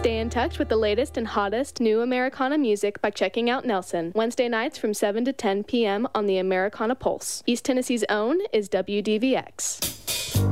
Stay in touch with the latest and hottest new Americana music by checking out Nelson, Wednesday nights from 7 to 10 p.m. on the Americana Pulse. East Tennessee's own is WDVX.